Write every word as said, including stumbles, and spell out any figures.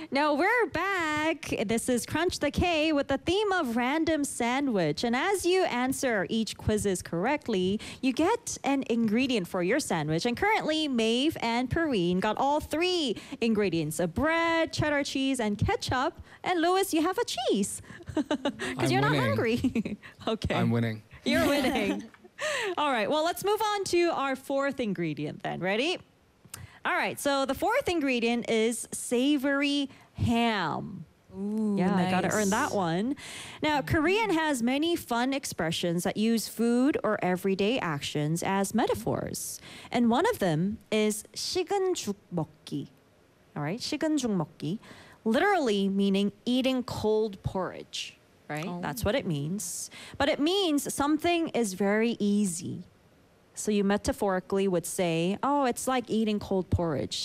Now we're back. This is Crunch the K with the theme of random sandwich. And as you answer each quizzes correctly, you get an ingredient for your sandwich. And currently, Maeve and Perrine got all three ingredients: a bread, cheddar cheese, and ketchup. And Louis, you have a cheese because you're winning. not hungry. Okay. I'm winning. You're winning. All right. Well, let's move on to our fourth ingredient then. Ready? All right, so the fourth ingredient is savory ham. Ooh, Yeah, I gotta nice. earn that one. Now, Korean has many fun expressions that use food or everyday actions as metaphors. And one of them is 식은 죽 먹기. All right, 식은 죽 먹기, literally meaning eating cold porridge, right? Oh. That's what it means. But it means something is very easy. So you metaphorically would say, oh, it's like eating cold porridge.